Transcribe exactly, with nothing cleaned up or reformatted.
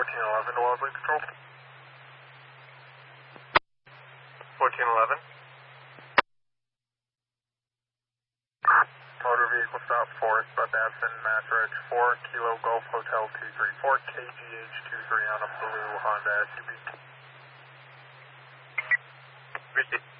fourteen eleven to Wellesley Patrol. fourteen eleven. Motor vehicle stop Forest, but Babson, Mass Reg four, Kilo Golf Hotel two three four, K G H two three on a blue Honda S U V. Received.